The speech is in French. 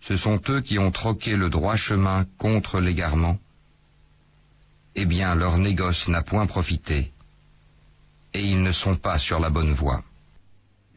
Ce sont eux qui ont troqué le droit chemin contre l'égarement. Eh bien, leur négoce n'a point profité, et ils ne sont pas sur la bonne voie.